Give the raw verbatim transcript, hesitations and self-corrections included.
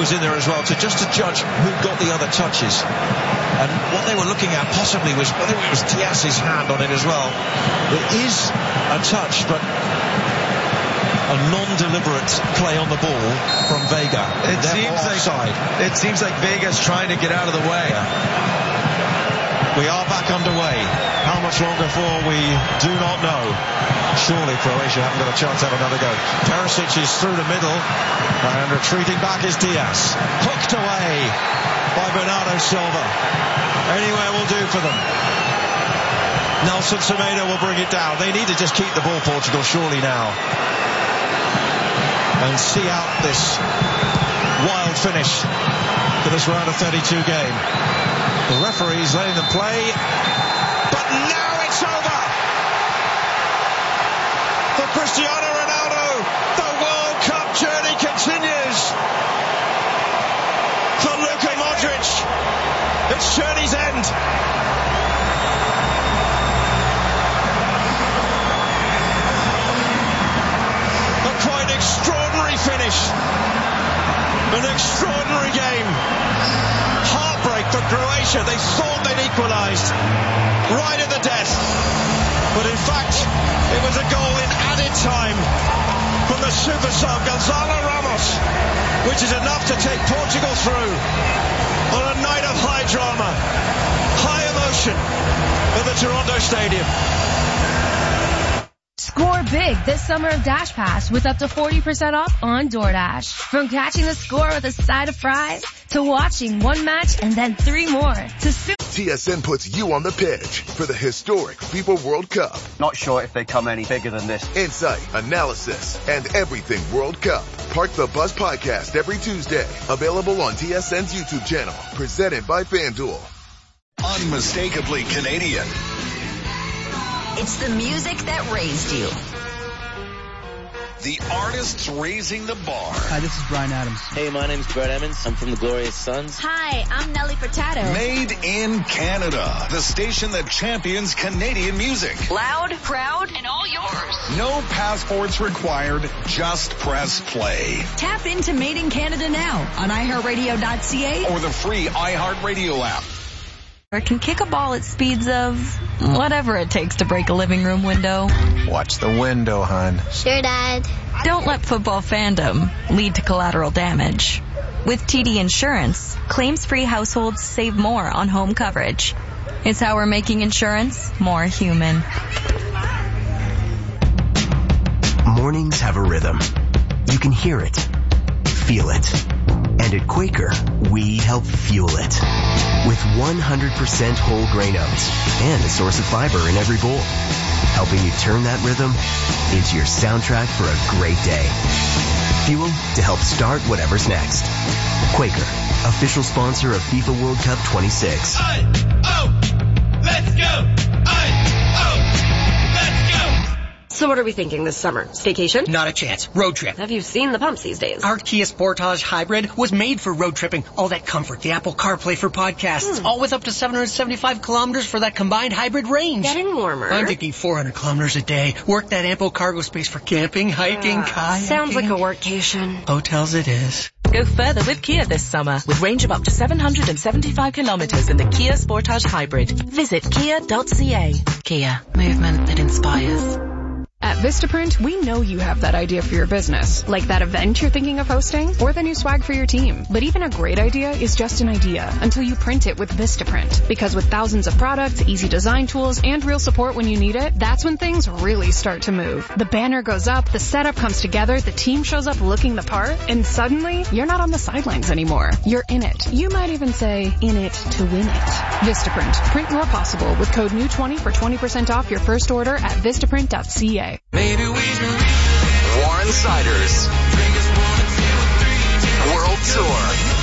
was in there as well, to just to judge who got the other touches. And what they were looking at possibly was, I think it was Diaz's hand on it as well. It is a touch, but a non-deliberate play on the ball from Vega. It seems like it seems like Vega's trying to get out of the way. Yeah. We are back underway. How much longer for, we do not know. Surely Croatia haven't got a chance to have another go. Perisic is through the middle, and retreating back is Diaz. Hooked away by Bernardo Silva. Anywhere will do for them. Nelson Semedo will bring it down. They need to just keep the ball, Portugal, surely now, and see out this wild finish to this round of thirty-two game. The referee's letting them play, but now it's over for Cristiano Ronaldo. The World Cup journey continues for Luka Modric. It's journey's end. A quite extraordinary finish. An extraordinary game. Heartbreak for Croatia. They thought they'd equalised right at the death, but in fact it was a goal in added time from the super sub Gonzalo Ramos, which is enough to take Portugal through on a night of high drama, high emotion at the Toronto Stadium. Score big this summer of Dash Pass with up to forty percent off on DoorDash. From catching the score with a side of fries to watching one match and then three more to su- T S N puts you on the pitch for the historic FIFA World Cup. Not sure if they come any bigger than this. Insight, analysis, and everything World Cup. Park the Bus podcast every Tuesday. Available on T S N's YouTube channel. Presented by FanDuel. Unmistakably Canadian. It's the music that raised you. The artists raising the bar. Hi, this is Bryan Adams. Hey, my name's Brett Emmons. I'm from the Glorious Sons. Hi, I'm Nelly Furtado. Made in Canada. The station that champions Canadian music. Loud, proud, and all yours. No passports required. Just press play. Tap into Made in Canada now on i heart radio dot c a or the free iHeartRadio app. Or can kick a ball at speeds of whatever it takes to break a living room window. Watch the window, hon. Sure, Dad. Don't let football fandom lead to collateral damage. With T D Insurance, claims-free households save more on home coverage. It's how we're making insurance more human. Mornings have a rhythm. You can hear it, feel it. And at Quaker, we help fuel it. With one hundred percent whole grain oats and a source of fiber in every bowl. Helping you turn that rhythm into your soundtrack for a great day. Fuel to help start whatever's next. Quaker, official sponsor of FIFA World Cup twenty-six. I, oh, let's go! I, oh, let's go! So what are we thinking this summer? Staycation? Not a chance. Road trip. Have you seen the pumps these days? Our Kia Sportage Hybrid was made for road tripping. All that comfort, the Apple CarPlay for podcasts, hmm. all with up to seven hundred seventy-five kilometers for that combined hybrid range. Getting warmer. I'm thinking four hundred kilometers a day. Work that ample cargo space for camping, hiking, uh, kayaking. Sounds like a workcation. Hotels it is. Go further with Kia this summer with range of up to seven hundred seventy-five kilometers in the Kia Sportage Hybrid. Visit kia dot c a. Kia, movement that inspires. At Vistaprint, we know you have that idea for your business, like that event you're thinking of hosting or the new swag for your team. But even a great idea is just an idea until you print it with Vistaprint. Because with thousands of products, easy design tools, and real support when you need it, that's when things really start to move. The banner goes up, the setup comes together, the team shows up looking the part, and suddenly, you're not on the sidelines anymore. You're in it. You might even say, in it to win it. Vistaprint. Print your possible with code N E W twenty for twenty percent off your first order at vistaprint dot c a. Maybe we can Warren Siders World Tour.